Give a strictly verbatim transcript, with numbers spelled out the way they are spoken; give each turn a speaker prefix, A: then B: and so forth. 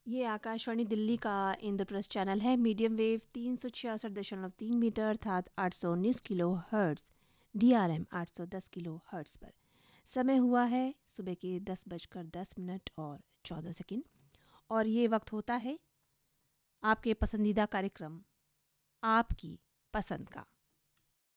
A: ये आकाशवाणी दिल्ली का इंद्रप्रस्थ चैनल है। मीडियम वेव तीन सौ छियासठ दशमलव तीन मीटर अर्थात आठ सौ उन्नीस kilo hertz, D R M आठ सौ दस किलो हर्ट्स पर। समय हुआ है सुबह के दस बजकर दस मिनट और चौदह सेकंड। और ये वक्त होता है आपके पसंदीदा कार्यक्रम आपकी पसंद का।